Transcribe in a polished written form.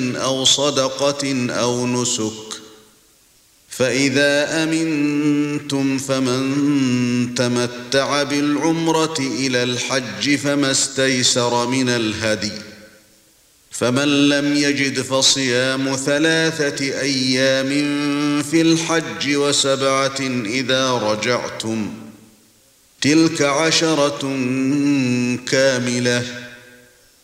أو صدقة أو نسك فإذا أمنتم فمن تمتع بالعمرة إلى الحج فما استيسر من الهدي فمن لم يجد فصيام 3 أيام في الحج و7 إذا رجعتم تلك 10 كاملة